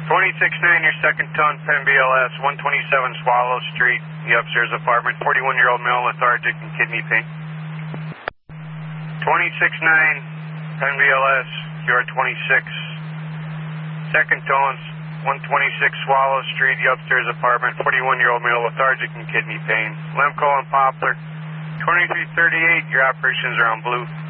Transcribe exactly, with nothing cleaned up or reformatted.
twenty-six nine, your second tone, Penn B L S, one twenty-seven Swallow Street, the upstairs apartment, forty-one-year-old male, lethargic and kidney pain. twenty-six nine, Penn B L S, you are twenty-six. Second tones, one twenty-six Swallow Street, the upstairs apartment, forty-one-year-old male, lethargic and kidney pain. Lemco and Poplar, twenty-three thirty-eight, your operations are on blue.